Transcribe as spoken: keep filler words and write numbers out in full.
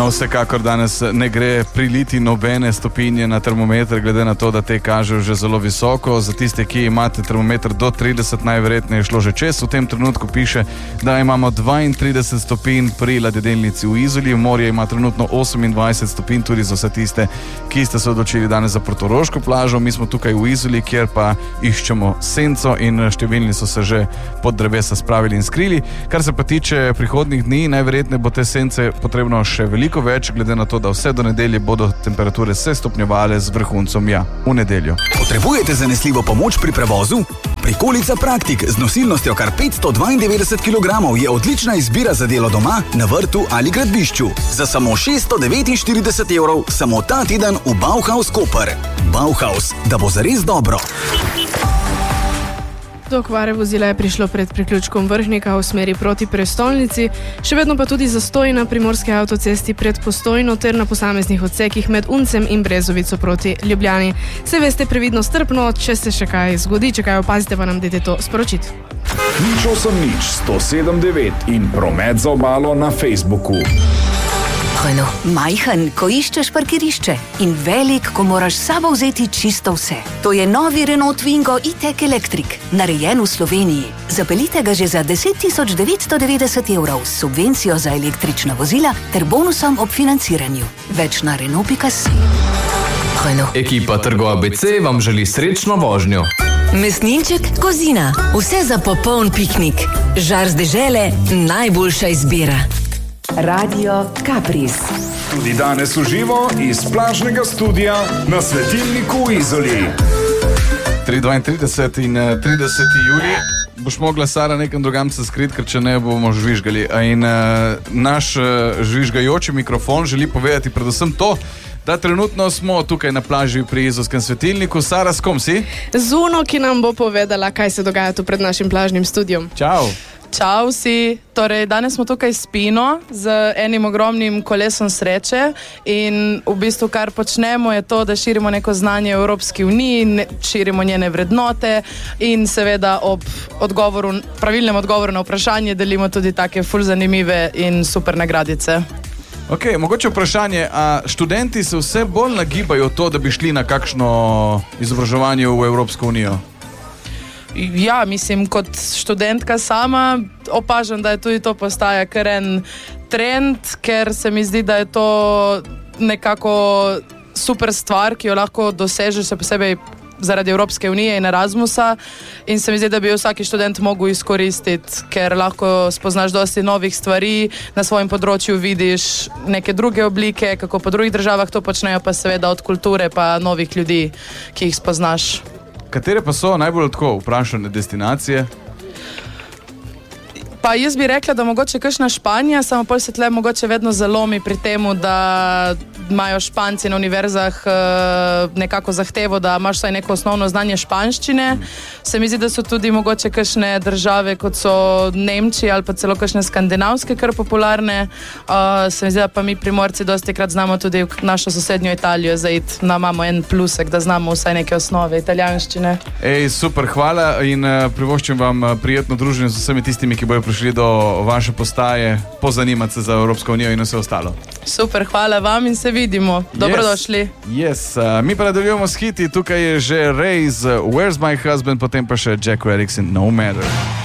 No, vsekakor danes ne gre priliti nobene stopinje na termometer, glede na to, da te kažejo že zelo visoko. Za tiste, ki imate termometer do trideset, najverjetneje šlo že čez. V tem trenutku piše, da imamo dvaintrideset stopinj pri ladjedelnici v Izoli. Morje ima trenutno osemindvajset stopinj, tudi za vse tiste, ki ste se odločili danes za portoroško plažo. Mi smo tukaj v Izoli, kjer pa iščemo senco in številni so se že pod drevesa spravili in skrili. Kar se pa tiče prihodnjih dni, najverjetneje bo te sence potrebno še veliko več, glede na to, da vse do nedelje bodo temperature se stopnjevale z vrhuncem, ja, v nedeljo. Potrebujete zanesljivo pomoč pri prevozu? Prikolica Praktik z nosilnostjo kar petsto dvaindevetdeset kilogramov je odlična izbira za delo doma, na vrtu ali gradbišču. Za samo šeststo devetinštirideset evrov samo ta teden v Bauhaus Koper. Bauhaus, da bo zares dobro. Do okvare vozila je prišlo pred priključkom Vrhnika v smeri proti prestolnici, še vedno pa tudi zastoj na primorski avtocesti pred Postojno ter na posameznih odsekih med Uncem in Brezovico proti Ljubljani. Se veste previdno strpno, če se še kaj zgodi, če kaj opazite, pa nam dajte to sporočiti. Nič osem nič sto sedem devet in promet za obalo na Facebooku. Renault. Majhen, ko iščeš parkirišče in velik, ko moraš s sabo vzeti čisto vse. To je novi Renault Twingo e-tech Electric, narejen v Sloveniji. Zapeljite ga že za deset tisoč devetsto devetdeset evrov s subvencijo za električna vozila ter bonusom ob financiranju. Več na Renault pika si. Renault. Ekipa Trgo A B C vam želi srečno vožnjo. Mesninček Kozina. Vse za popoln piknik. Žar z dežele, najboljša izbira. Radio Kapris. Tudi danes v živo iz plažnega studia na Svetilniku v Izoli. tri dvaintrideset in trideseti julij. Boš mogla, Sara, nekam drugam se skriti, ker če ne bomo žvižgali. In uh, naš uh, žvižgajoči mikrofon želi povedati predvsem to, da trenutno smo tukaj na plaži pri Izolskem svetilniku. Sara, s kom si? Z Uno, ki nam bo povedala, kaj se dogaja tu pred našim plažnim studijom. Čau. Čau vsi, torej danes smo tukaj s Pino, z enim ogromnim kolesom sreče in v bistvu kar počnemo je to, da širimo neko znanje v Evropski uniji, ne, širimo njene vrednote in seveda ob odgovoru, pravilnem odgovoru na vprašanje delimo tudi take ful zanimive in super nagradice. Ok, mogoče vprašanje, a študenti se vse bolj nagibajo to, da bi šli na kakšno izobraževanje v Evropsko unijo? Ja, mislim, kot študentka sama opažam, da je tudi to postaja kar en trend, ker se mi zdi, da je to nekako super stvar, ki jo lahko dosežeš še posebej zaradi Evropske unije in Erasmusa in se mi zdi, da bi vsaki študent mogel izkoristiti, ker lahko spoznaš dosti novih stvari, na svojem področju vidiš neke druge oblike, kako po drugih državah to počnejo, pa seveda od kulture pa novih ljudi, ki jih spoznaš. Katere pa so najbolj tako vprašane destinacije? Pa jaz bi rekla, da mogoče kakšna Španija, samo pol se tle mogoče vedno zalomi pri temu, da imajo Španci na univerzah nekako zahtevo, da imaš vsaj neko osnovno znanje španščine. Se mi zdi, da so tudi mogoče kakšne države, kot so Nemčije ali pa celo kakšne skandinavske, kar popularne. Se mi zdi, da pa mi Primorci dosti krat znamo tudi v našo sosednjo Italijo zaiti, da imamo en plusek, da znamo vsaj neke osnove italijanščine. Ej, super, hvala in privoščim vam prijetno druženje z vsemi tistimi, ki bojo prišli do vaše postaje, pozanimati se za Evropsko unijo in vse ostalo. Super, hvala vam in se vidimo. Dobrodošli. Yes, yes. Uh, mi pa nadaljujemo s hiti, tukaj je že Ray z Where's My Husband, potem pa še Jack Erickson, No Matter.